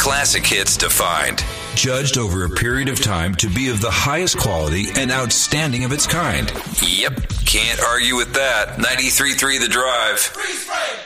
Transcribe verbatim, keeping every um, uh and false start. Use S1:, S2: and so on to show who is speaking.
S1: classic hits to find. Judged over a period of time to be of the highest quality and outstanding of its kind. Yep, can't argue with that. ninety-three point three The Drive.